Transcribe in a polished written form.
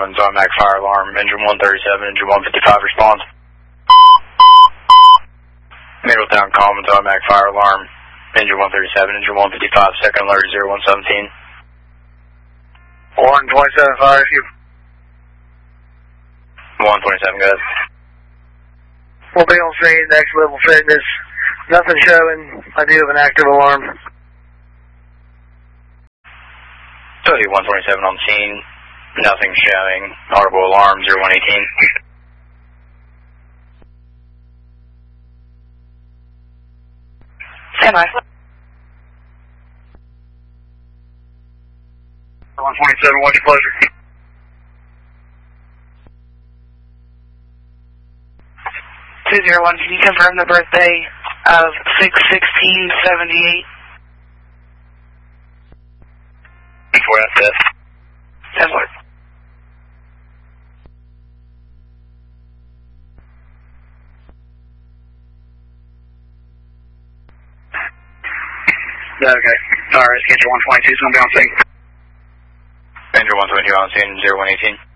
Commons, automatic fire alarm, engine 137, engine 155 response. Middletown Commons, automatic fire alarm, engine 137, engine 155, second alert 0117. 127 fire issue. 127, go ahead. We'll be on scene, next level fitness. Nothing showing. I do have an active alarm. 127 on scene. Nothing showing. Audible alarm 0118. Stand by. 127, what's your pleasure? 201, can you confirm the birthday of 6/16/78? Before that said. That's what. Okay. Alright, schedule 122 is going to be on scene. Engine 122 on scene 0118.